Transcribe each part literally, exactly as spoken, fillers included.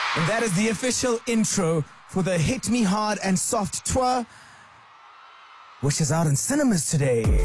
And that is the official intro for the Hit Me Hard and Soft tour, which is out in cinemas today.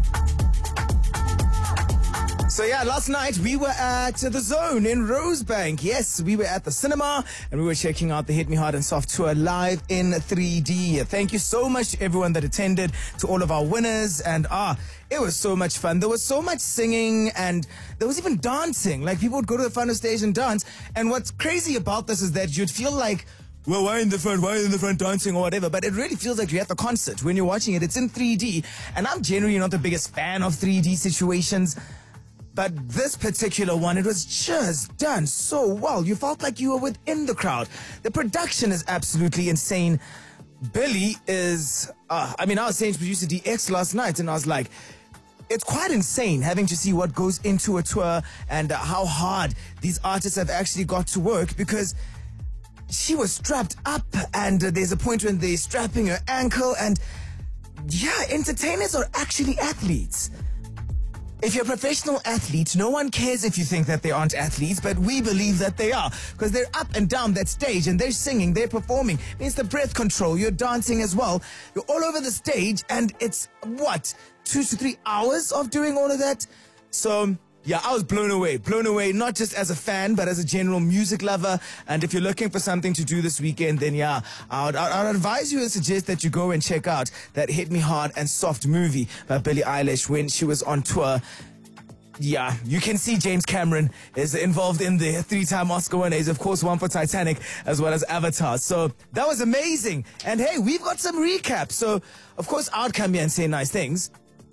So yeah, last night we were at the Zone in Rosebank. Yes, we were at the cinema and we were checking out the Hit Me Hard and Soft tour live in three D. Thank you so much to everyone that attended, to all of our winners, and ah, it was so much fun. There was so much singing and there was even dancing. Like, people would go to the front of stage and dance. And what's crazy about this is that you'd feel like, well, why in the front? Why in the front dancing or whatever? But it really feels like you're at the concert when you're watching it. It's in three D. And I'm generally not the biggest fan of three D situations. But this particular one, it was just done so well. You felt like you were within the crowd. The production is absolutely insane. Billy is, uh, I mean, I was saying to producer D X last night, and I was like, it's quite insane having to see what goes into a tour and uh, how hard these artists have actually got to work, because she was strapped up, and uh, there's a point when they're strapping her ankle, and yeah, entertainers are actually athletes. If you're a professional athlete, no one cares if you think that they aren't athletes, but we believe that they are, because they're up and down that stage and they're singing, they're performing. It means the breath control, you're dancing as well. You're all over the stage, and it's, what, two to three hours of doing all of that? So, yeah, I was blown away, blown away, not just as a fan, but as a general music lover. And if you're looking for something to do this weekend, then yeah, I would, I would advise you and suggest that you go and check out that Hit Me Hard and Soft movie by Billie Eilish when she was on tour. Yeah, you can see James Cameron is involved in the three-time Oscar winner. He's, of course, one for Titanic as well as Avatar. So that was amazing. And hey, we've got some recaps. So, of course, I'd come here and say nice things.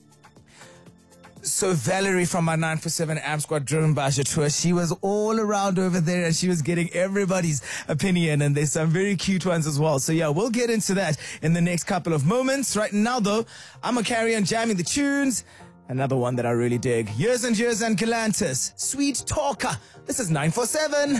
So Valerie from my nine four seven Amp Squad Driven by Tour, she was all around over there and she was getting everybody's opinion, and there's some very cute ones as well. So yeah, we'll get into that in the next couple of moments. Right now though, I'm gonna carry on jamming the tunes. Another one that I really dig, Years and Years and Galantis, Sweet Talker. This is nine four seven.